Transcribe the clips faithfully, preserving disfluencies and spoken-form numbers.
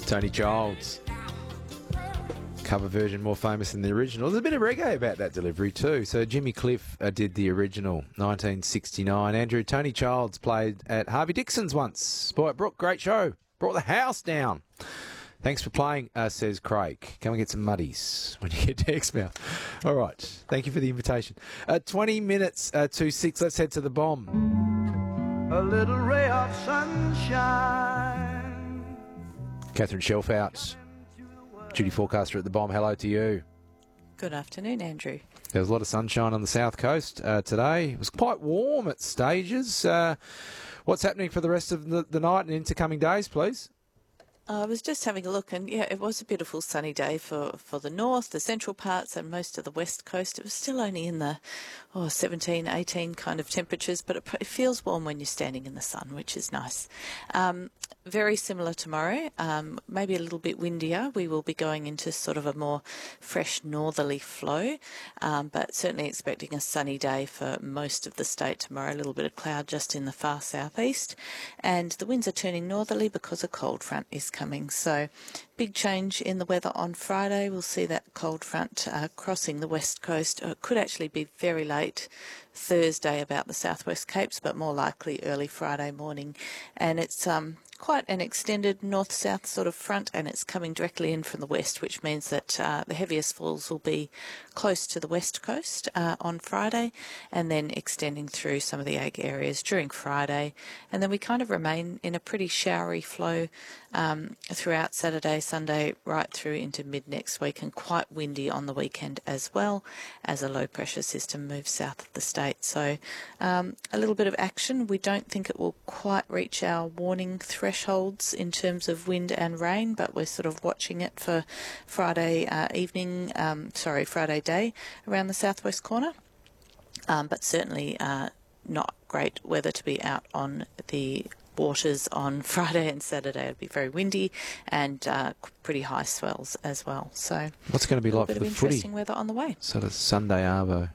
Tony Childs. Cover version more famous than the original. There's a bit of reggae about that delivery too. So Jimmy Cliff uh, did the original, nineteen sixty-nine. Andrew, Tony Childs played at Harvey Dixon's once. Boy, Brooke, great show. Brought the house down. Thanks for playing, uh, says Craig. Come and get some muddies when you get to Exmouth. All right. Thank you for the invitation. Uh, twenty minutes uh, to six. Let's head to the bomb. A little ray of sunshine. Catherine Shelfout, duty forecaster at the bomb. Hello to you. Good afternoon, Andrew. There was a lot of sunshine on the south coast uh, today. It was quite warm at stages. Uh, what's happening for the rest of the, the night and into coming days, please? I was just having a look, and yeah, it was a beautiful sunny day for, for the north, the central parts, and most of the west coast. It was still only in the oh, seventeen, eighteen kind of temperatures, but it, it feels warm when you're standing in the sun, which is nice. Um, very similar tomorrow, um, maybe a little bit windier. We will be going into sort of a more fresh northerly flow, um, but certainly expecting a sunny day for most of the state tomorrow. A little bit of cloud just in the far southeast, and the winds are turning northerly because a cold front is coming. So big change in the weather on Friday. We'll see that cold front uh, crossing the west coast. It could actually be very late Thursday about the southwest Capes, but more likely early Friday morning. And it's um, quite an extended north-south sort of front, and it's coming directly in from the west, which means that uh, the heaviest falls will be close to the west coast uh, on Friday, and then extending through some of the ag areas during Friday. And then we kind of remain in a pretty showery flow um, throughout Saturday, Sunday, right through into mid next week, and quite windy on the weekend as well as a low pressure system moves south of the state. So um, a little bit of action. We don't think it will quite reach our warning thresholds in terms of wind and rain, but we're sort of watching it for Friday uh, evening, um, sorry, Friday day around the southwest corner. Um, but certainly uh, not great weather to be out on the waters on Friday and Saturday. It'll be very windy and uh, pretty high swells as well. So what's it going to be like for the footy? Interesting weather on the way. Sort of Sunday arvo.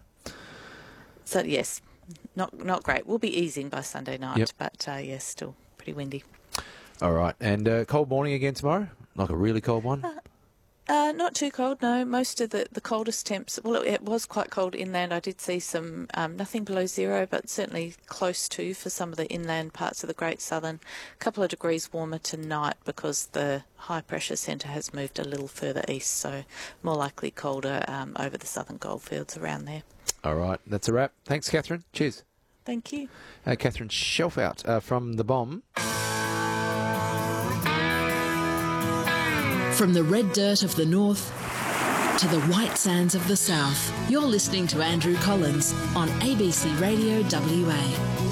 So yes, not not great. We'll be easing by Sunday night, yep. but uh, yes, still pretty windy. All right, and uh, cold morning again tomorrow? Like a really cold one? Uh, Uh, not too cold, no. Most of the, the coldest temps, well, it, it was quite cold inland. I did see some, um, nothing below zero, but certainly close to for some of the inland parts of the Great Southern. A couple of degrees warmer tonight because the high pressure centre has moved a little further east, so more likely colder um, over the southern goldfields around there. All right, that's a wrap. Thanks, Catherine. Cheers. Thank you. Uh, Catherine Shelfout uh, from The Bomb. From the red dirt of the north to the white sands of the south, you're listening to Andrew Collins on A B C Radio W A.